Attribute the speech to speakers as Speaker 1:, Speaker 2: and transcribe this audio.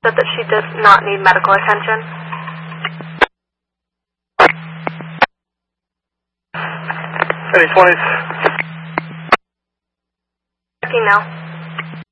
Speaker 1: said that she does not need medical attention.
Speaker 2: Any 20s?
Speaker 1: Checking now.